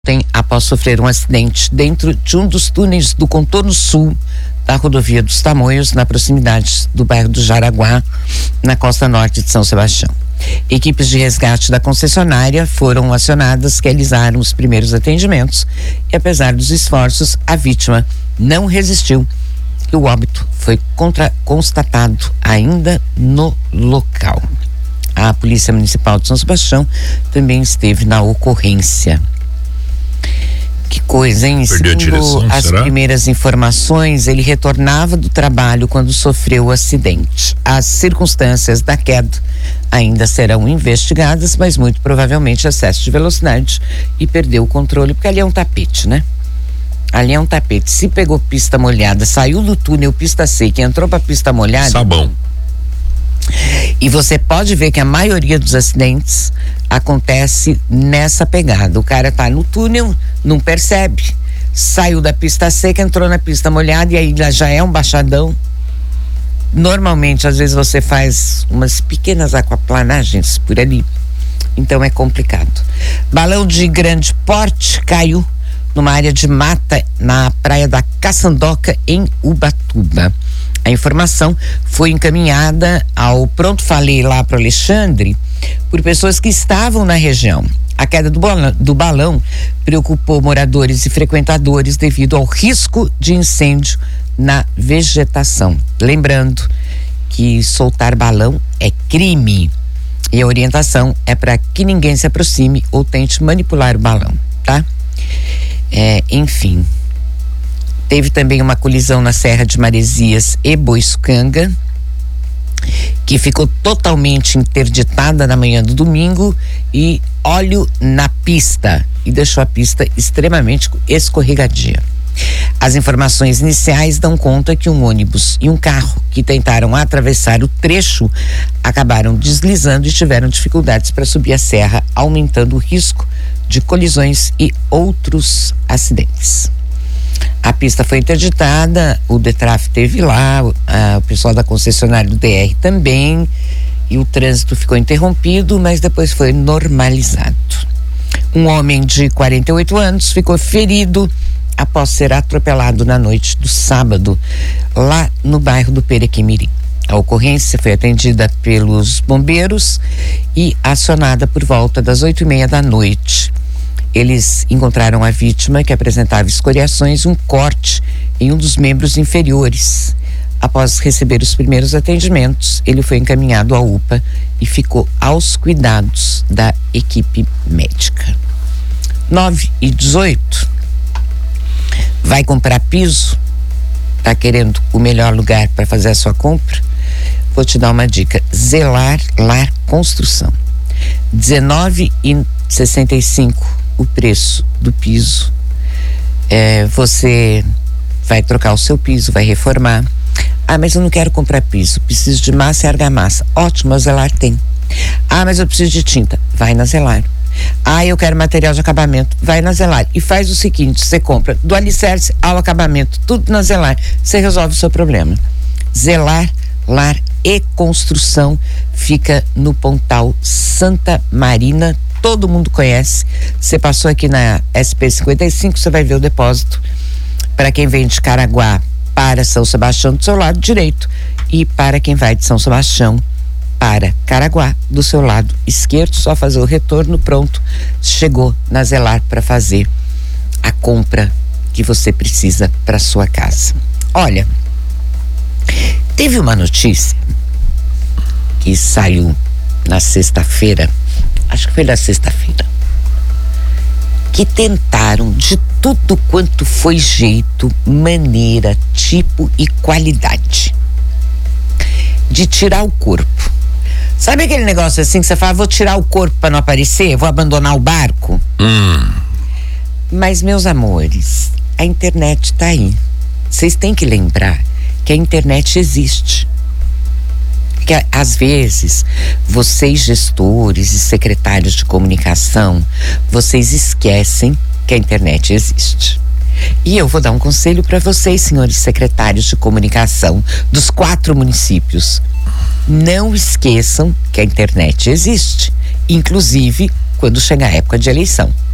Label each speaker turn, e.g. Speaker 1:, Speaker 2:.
Speaker 1: Após sofrer um acidente dentro de um dos túneis do contorno sul da rodovia dos Tamoios, na proximidade do bairro do Jaraguá, na costa norte de São Sebastião. Equipes de resgate da concessionária foram acionadas, que realizaram os primeiros atendimentos e, apesar dos esforços, a vítima não resistiu e o óbito foi constatado ainda no local. A Polícia Municipal de São Sebastião também esteve na ocorrência. Que coisa, hein? Segundo as primeiras informações, ele retornava do trabalho quando sofreu o acidente. As circunstâncias da queda ainda serão investigadas, mas muito provavelmente excesso de velocidade e perdeu o controle, porque ali é um tapete, né? Ali é um tapete. Se pegou pista molhada, saiu do túnel pista seca, entrou pra pista molhada.
Speaker 2: Sabão.
Speaker 1: E você pode ver que a maioria dos acidentes acontece nessa pegada. O cara tá no túnel, não percebe, saiu da pista seca, entrou na pista molhada e aí já é um baixadão. Normalmente, às vezes você faz umas pequenas aquaplanagens por ali, então é complicado. Balão de grande porte caiu numa área de mata na praia da Caçandoca, em Ubatuba. A informação foi encaminhada ao Pronto Falei lá para o Alexandre por pessoas que estavam na região. A queda do balão preocupou moradores e frequentadores devido ao risco de incêndio na vegetação. Lembrando que soltar balão é crime e a orientação é para que ninguém se aproxime ou tente manipular o balão, tá? Enfim. Teve também uma colisão na Serra de Maresias e Boiçucanga, que ficou totalmente interditada na manhã do domingo, e óleo na pista, e deixou a pista extremamente escorregadia. As informações iniciais dão conta que um ônibus e um carro que tentaram atravessar o trecho acabaram deslizando e tiveram dificuldades para subir a serra, aumentando o risco de colisões e outros acidentes. A pista foi interditada, o DETRAF esteve lá, o pessoal da concessionária do DR também, e o trânsito ficou interrompido, mas depois foi normalizado. Um homem de 48 anos ficou ferido após ser atropelado na noite do sábado, lá no bairro do Perequimirim. A ocorrência foi atendida pelos bombeiros e acionada por volta das 8:30 da noite. Eles encontraram a vítima, que apresentava escoriações e um corte em um dos membros inferiores. Após receber os primeiros atendimentos, ele foi encaminhado à UPA e ficou aos cuidados da equipe médica. 9:18. Vai comprar piso? Tá querendo o melhor lugar para fazer a sua compra? Vou te dar uma dica: Zelar Lar Construção. R$19,65 o preço do piso. Você vai trocar o seu piso, vai reformar. Ah, mas eu não quero comprar piso, preciso de massa e argamassa. Ótimo, a Zelar tem. Ah, mas eu preciso de tinta. Vai na Zelar. Ah, eu quero material de acabamento. Vai na Zelar. E faz o seguinte: você compra do alicerce ao acabamento, tudo na Zelar. Você resolve o seu problema. Zelar Lar e Construção fica no Pontal Santa Marina. Todo mundo conhece. Você passou aqui na SP-55, você vai ver o depósito. Para quem vem de Caraguá para São Sebastião, do seu lado direito, e para quem vai de São Sebastião para Caraguá, do seu lado esquerdo, só fazer o retorno, pronto, chegou na Zelar para fazer a compra que você precisa para sua casa. Olha, teve uma notícia que saiu na sexta-feira, acho que foi na sexta-feira, que tentaram de tudo quanto foi jeito, maneira, tipo e qualidade de tirar o corpo. Sabe aquele negócio assim que você fala: vou tirar o corpo para não aparecer, vou abandonar o barco? Mas, meus amores, a internet tá aí. Vocês têm que lembrar que a internet existe. Que às vezes vocês, gestores e secretários de comunicação, vocês esquecem que a internet existe. E eu vou dar um conselho para vocês, senhores secretários de comunicação dos 4 municípios. Não esqueçam que a internet existe, inclusive quando chegar a época de eleição.